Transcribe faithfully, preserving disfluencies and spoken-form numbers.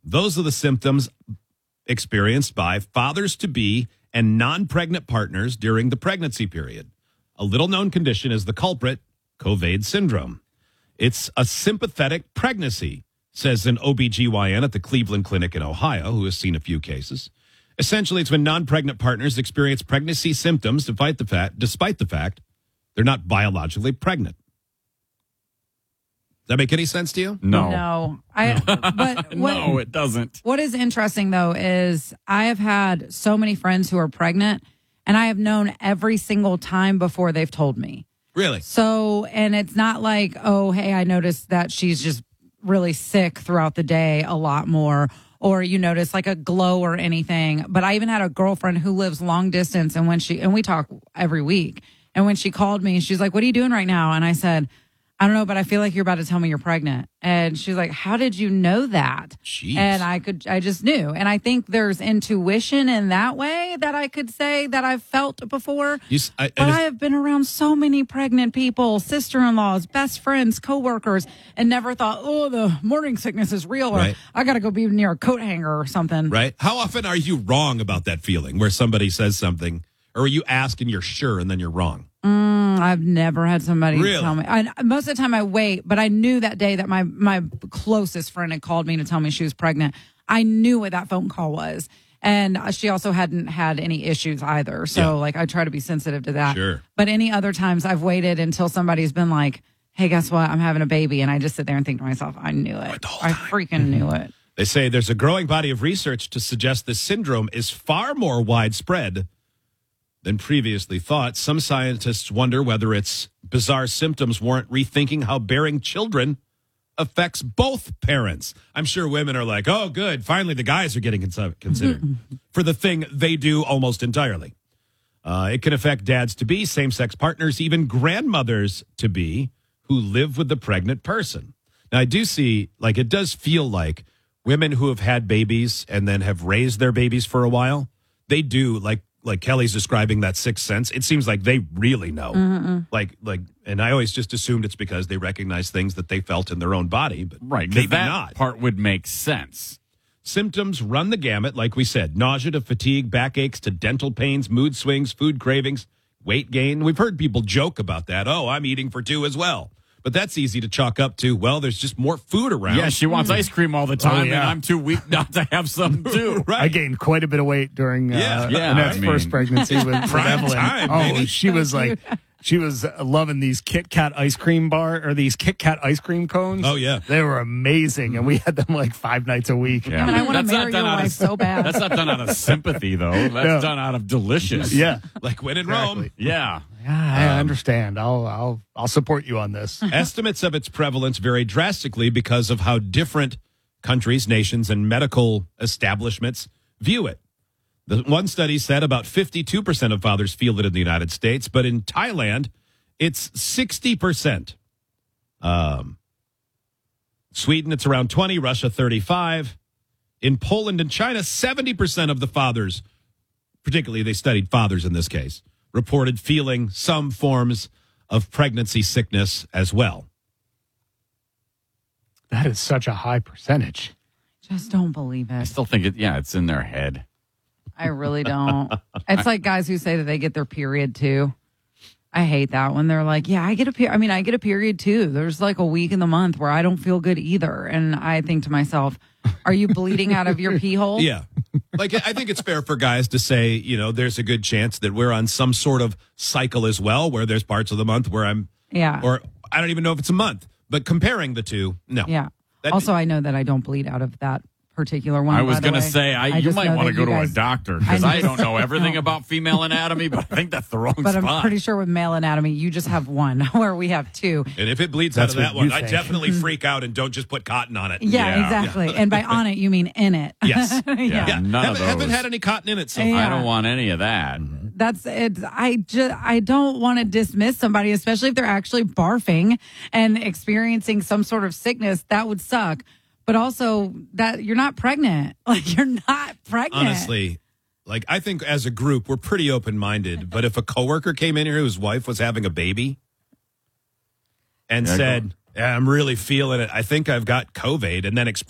Those are the symptoms experienced by fathers-to-be and non-pregnant partners during the pregnancy period. A little-known condition is the culprit, Covad syndrome. It's a sympathetic pregnancy, says an O B G Y N at the Cleveland Clinic in Ohio, who has seen a few cases. Essentially, it's when non-pregnant partners experience pregnancy symptoms despite the fact, despite the fact they're not biologically pregnant. Does that make any sense to you? No. No. I, but what, no, it doesn't. What is interesting, though, is I have had so many friends who are pregnant, and I have known every single time before they've told me. Really? So, and it's not like, oh, hey, I noticed that she's just really sick throughout the day a lot more, or you notice like a glow or anything. But I even had a girlfriend who lives long distance, and when she, and we talk every week, and when she called me, she's like, what are you doing right now? And I said, I don't know, but I feel like you're about to tell me you're pregnant. And she's like, how did you know that? Jeez. And I could, I just knew. And I think there's intuition in that way that I could say that I've felt before. You, I, but I have been around so many pregnant people, sister-in-laws, best friends, coworkers, and never thought, oh, the morning sickness is real, or right. I got to go be near a coat hanger or something. Right. How often are you wrong about that feeling where somebody says something, or you ask and you're sure and then you're wrong? Mm, I've never had somebody really? tell me. I, most of the time I wait, but I knew that day that my, my closest friend had called me to tell me she was pregnant. I knew what that phone call was. And she also hadn't had any issues either. So, yeah. like, I try to be sensitive to that. Sure. But any other times I've waited until somebody's been like, hey, guess what? I'm having a baby. And I just sit there and think to myself, I knew it. I freaking knew it. They say there's a growing body of research to suggest this syndrome is far more widespread than previously thought. Some scientists wonder whether its bizarre symptoms warrant rethinking how bearing children affects both parents. I'm sure women are like, oh, good. Finally, the guys are getting cons- considered for the thing they do almost entirely. Uh, it can affect dads-to-be, same-sex partners, even grandmothers-to-be who live with the pregnant person. Now, I do see, like, it does feel like women who have had babies and then have raised their babies for a while, they do, like, like Kelly's describing that sixth sense. It seems like they really know. Mm-mm. Like, like, and I always just assumed it's because they recognize things that they felt in their own body, but right, maybe that not. Part would make sense. Symptoms run the gamut, like we said: nausea to fatigue, backaches to dental pains, mood swings, food cravings, weight gain. We've heard people joke about that. Oh, I'm eating for two as well. But that's easy to chalk up to, well, there's just more food around. Yeah, she wants ice cream all the time, Oh, yeah. and I'm too weak not to have some too. Right. I gained quite a bit of weight during uh, Yeah. Yeah, Annette's I mean, first pregnancy with, with prime Evelyn. time, oh, baby. she was like, she was loving these Kit Kat ice cream bar or these Kit Kat ice cream cones. Oh, yeah. They were amazing, and we had them like five nights a week. Yeah. And I want to That's not marry done your out of- wife so bad. That's not done out of sympathy, though. That's No. done out of delicious. Yeah. Like when in Exactly. Rome. Yeah. Yeah, I understand. I'll I'll I'll support you on this. Estimates of its prevalence vary drastically because of how different countries, nations, and medical establishments view it. The one study said about fifty-two percent of fathers feel it in the United States, but in Thailand, it's sixty percent. Um, Sweden, it's around twenty, Russia, thirty-five. In Poland and China, seventy percent of the fathers, particularly they studied fathers in this case, reported feeling some forms of pregnancy sickness as well. That is such a high percentage. Just don't believe I it. still think it, yeah, it's in their head. I really don't. It's like guys who say that they get their period too. I hate that when they're like, yeah, I get a period. I mean, I get a period too. There's like a week in the month where I don't feel good either. And I think to myself, are you bleeding out of your pee hole? Yeah. Like, I think it's fair for guys to say, you know, there's a good chance that we're on some sort of cycle as well, where there's parts of the month where I'm, Yeah. or I don't even know if it's a month, but comparing the two, no. Yeah. That'd Also, I know that I don't bleed out of that particular one. I was going to say, I, you just might know want to that go you to guys- a doctor because I I, know. don't know everything No. about female anatomy, but I think that's the wrong But spot. I'm pretty sure with male anatomy, you just have one, where we have two. And if it bleeds That's out of that what one, you I think. definitely freak out and don't just put cotton on it. Yeah, Yeah. exactly. And by on it, you mean in it. Yes. yeah. Yeah. None of haven't, haven't those. had any cotton in it so Yeah. far. I don't want any of that. That's it. I just, I don't want to dismiss somebody, especially if they're actually barfing and experiencing some sort of sickness. That would suck. But also that you're not pregnant. Like you're not pregnant. Honestly, like I think as a group, we're pretty open-minded. But if a coworker came in here whose wife was having a baby and Yeah, said, yeah, I'm really feeling it, I think I've got COVID, and then explained